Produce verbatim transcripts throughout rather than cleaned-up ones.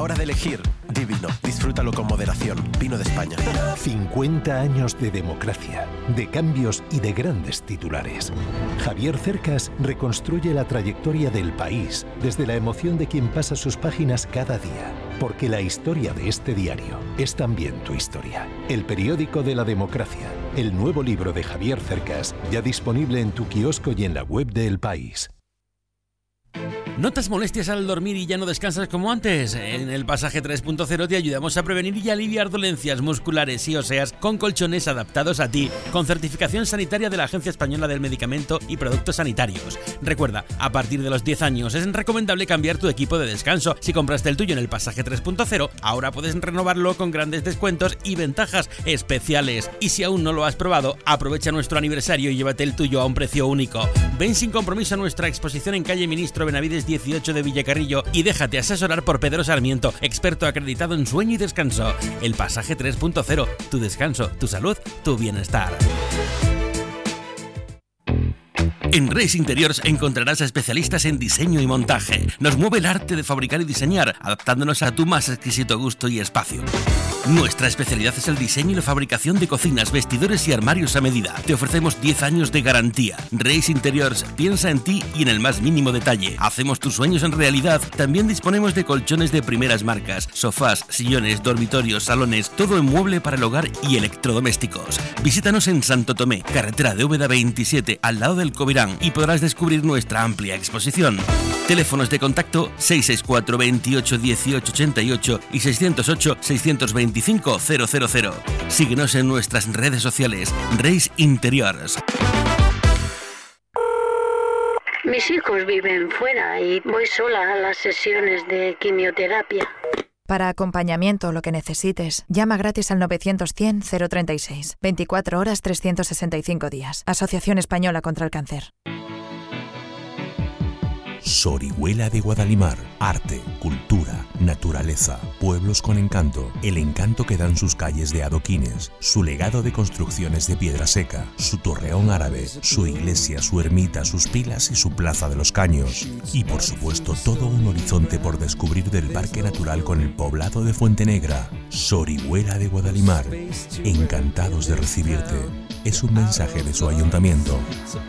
hora de elegir, di vino. Disfrútalo con moderación. Vino de España. cincuenta años de democracia, de cambios y de grandes titulares. Javier Cercas reconstruye la trayectoria del país desde la emoción de quien pasa sus páginas cada día. Porque la historia de este diario es también tu historia. El periódico de la democracia. El nuevo libro de Javier Cercas, ya disponible en tu kiosco y en la web de El País. ¿Notas molestias al dormir y ya no descansas como antes? En el Pasaje tres punto cero te ayudamos a prevenir y aliviar dolencias musculares y óseas con colchones adaptados a ti, con certificación sanitaria de la Agencia Española del Medicamento y Productos Sanitarios. Recuerda, a partir de los diez años es recomendable cambiar tu equipo de descanso. Si compraste el tuyo en el Pasaje tres punto cero, ahora puedes renovarlo con grandes descuentos y ventajas especiales. Y si aún no lo has probado, aprovecha nuestro aniversario y llévate el tuyo a un precio único. Ven sin compromiso a nuestra exposición en calle Ministro Benavides dieciocho de Villacarrillo y déjate asesorar por Pedro Sarmiento, experto acreditado en sueño y descanso. El Pasaje tres punto cero, tu descanso, tu salud, tu bienestar. En Reis Interiors encontrarás a especialistas en diseño y montaje. Nos mueve el arte de fabricar y diseñar, adaptándonos a tu más exquisito gusto y espacio. Nuestra especialidad es el diseño y la fabricación de cocinas, vestidores y armarios a medida. Te ofrecemos diez años de garantía. Reis Interiors piensa en ti y en el más mínimo detalle. Hacemos tus sueños en realidad. También disponemos de colchones de primeras marcas, sofás, sillones, dormitorios, salones, todo en mueble para el hogar y electrodomésticos. Visítanos en Santo Tomé, carretera de Úbeda veintisiete, al lado del Covirán, y podrás descubrir nuestra amplia exposición. Teléfonos de contacto seis seis cuatro, veintiocho, dieciocho, ochenta y ocho y seiscientos ocho, seiscientos veinticinco, cero cero cero. Síguenos en nuestras redes sociales. Reis Interiors. Mis hijos viven fuera y voy sola a las sesiones de quimioterapia. Para acompañamiento o lo que necesites, llama gratis al novecientos cien cero treinta y seis. veinticuatro horas, trescientos sesenta y cinco días. Asociación Española contra el Cáncer. Sorihuela de Guadalimar. Arte, cultura, naturaleza, pueblos con encanto. El encanto que dan sus calles de adoquines, su legado de construcciones de piedra seca, su torreón árabe, su iglesia, su ermita, sus pilas y su plaza de los Caños. Y por supuesto todo un horizonte por descubrir del Parque Natural con el poblado de Fuente Negra. Sorihuela de Guadalimar. Encantados de recibirte. Es un mensaje de su ayuntamiento.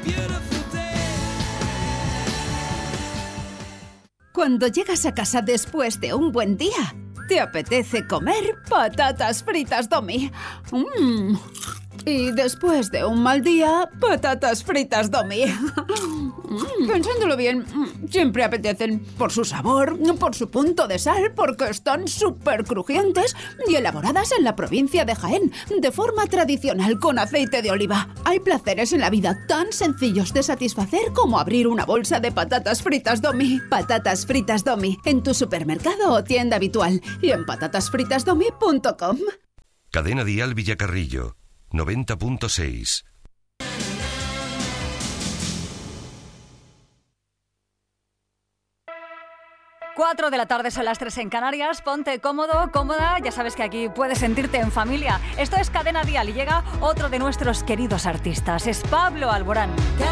Cuando llegas a casa después de un buen día, te apetece comer patatas fritas Domi. Mm. Y después de un mal día, patatas fritas Domi. Mm. Pensándolo bien, siempre apetecen por su sabor, por su punto de sal, porque están súper crujientes y elaboradas en la provincia de Jaén, de forma tradicional con aceite de oliva. Hay placeres en la vida tan sencillos de satisfacer como abrir una bolsa de patatas fritas Domi. Patatas fritas Domi, en tu supermercado o tienda habitual y en patatas fritas domi punto com. Cadena Dial Villacarrillo, noventa punto seis. cuatro de la tarde, son las tres en Canarias. Ponte cómodo, cómoda. Ya sabes que aquí puedes sentirte en familia. Esto es Cadena Dial y llega otro de nuestros queridos artistas. Es Pablo Alborán.